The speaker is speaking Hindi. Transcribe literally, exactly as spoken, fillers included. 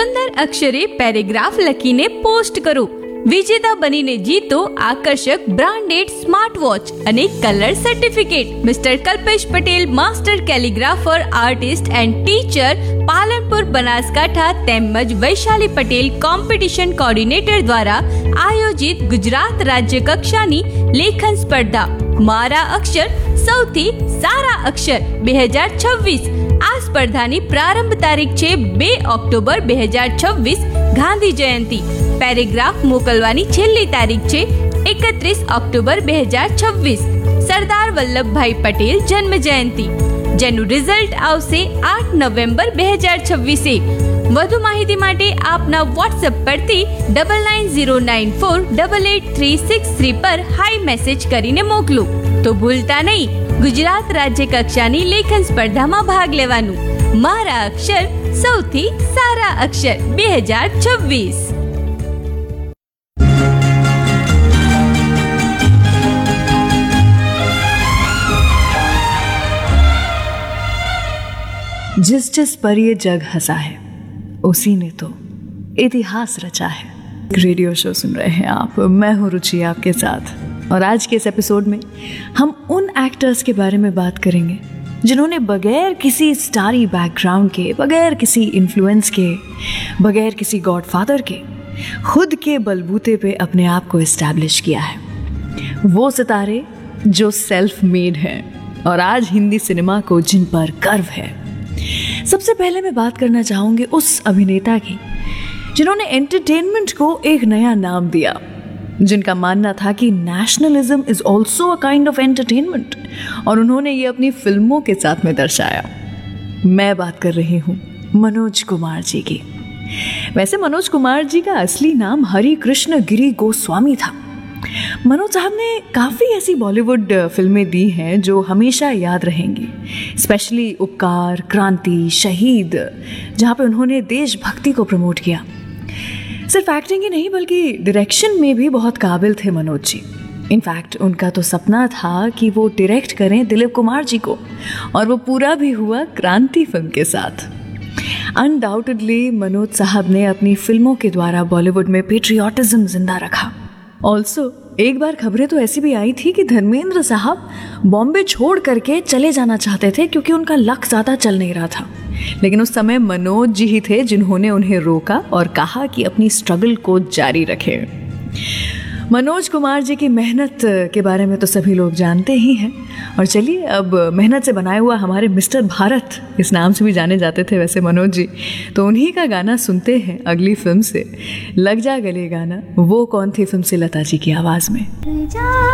સુંદર અક્ષરે પેરેગ્રાફ લખીને પોસ્ટ કરો. વિજેતા બનીને જીતો આકર્ષક બ્રાન્ડેડ સ્માર્ટ વોચ અને colour certificate. Mister Kalpesh Patel, master કેલિગ્રાફર, artist and teacher, Palanpur Banaskantha તેમજ વૈશાલી પટેલ કોમ્પિટિશન કોર્ડિનેટર દ્વારા આયોજિત ગુજરાત રાજ્ય કક્ષાની લેખન સ્પર્ધા મારા અક્ષર સૌથી સારા અક્ષર બે હજાર છવ્વીસ. આ સ્પર્ધાની પ્રારંભ તારીખ છે બે ઓક્ટોબર બે હજાર છવ્વીસ ગાંધી જયંતિ. પેરેગ્રાફ મોકલવાની છેલ્લી તારીખ છે એકત્રીસ ઓક્ટોબર બે હજાર છવ્વીસ, સરદાર વલ્લભભાઈ પટેલ જન્મ જયંતિ, જેનું રિઝલ્ટ આવશે આઠ નવેમ્બર બે હજાર છવ્વીસે. વધુ માહિતી માટે આપના વોટ્સએપ પરથી double nine zero nine four double eight three six three પર હાઈ મેસેજ કરીને મોકલો. તો ભૂલતા નહીં, ગુજરાત રાજ્ય કક્ષાની લેખન સ્પર્ધામાં ભાગ લેવાનું. મારા અક્ષર સૌથી સારા અક્ષર બે હજાર છવ્વીસ. जिस जिस पर ये जग हंसा है उसी ने तो इतिहास रचा है. रेडियो शो सुन रहे हैं आप, मैं हूँ रुचि आपके साथ. और आज के इस एपिसोड में हम उन एक्टर्स के बारे में बात करेंगे जिन्होंने बगैर किसी स्टारी बैकग्राउंड के, बगैर किसी इन्फ्लुएंस के, बगैर किसी गॉडफादर के, खुद के बलबूते पे अपने आप को इस्टेब्लिश किया है. वो सितारे जो सेल्फ मेड हैं और आज हिंदी सिनेमा को जिन पर गर्व है. सबसे पहले मैं बात करना चाहूंगी उस अभिनेता की जिन्होंने एंटरटेनमेंट को एक नया नाम दिया, जिनका मानना था कि nationalism is also a kind of entertainment, और उन्होंने ये अपनी फिल्मों के साथ में दर्शाया. मैं बात कर रही हूँ मनोज कुमार जी की. वैसे मनोज कुमार जी का असली नाम हरि कृष्ण गिरी गोस्वामी था. मनोज साहब ने काफ़ी ऐसी बॉलीवुड फिल्में दी हैं जो हमेशा याद रहेंगी, स्पेशली उपकार, क्रांति, शहीद, जहाँ पे उन्होंने देशभक्ति को प्रमोट किया. सिर्फ एक्टिंग ही नहीं बल्कि डायरेक्शन में भी बहुत काबिल थे मनोज जी. इनफैक्ट उनका तो सपना था कि वो डायरेक्ट करें दिलीप कुमार जी को, और वो पूरा भी हुआ क्रांति फिल्म के साथ. अनडाउटेडली मनोज साहब ने अपनी फिल्मों के द्वारा बॉलीवुड में पेट्रियाटिज्म जिंदा रखा. ऑल्सो एक बार खबरें तो ऐसी भी आई थी कि धर्मेंद्र साहब बॉम्बे छोड़ करके चले जाना चाहते थे क्योंकि उनका लक ज़्यादा चल नहीं रहा था. लेकिन उस समय मनोज जी ही थे जिन्होंने उन्हें रोका और कहा कि अपनी स्ट्रगल को जारी रखें. मनोज कुमार जी की मेहनत के बारे में तो सभी लोग जानते ही हैं. और चलिए अब मेहनत से बनाया हुआ हमारे मिस्टर भारत, इस नाम से भी जाने जाते थे वैसे मनोज जी, तो उन्हीं का गाना सुनते हैं अगली फिल्म से, लग जा गले गाना. वो कौन थी फिल्म से लता जी की आवाज़ में.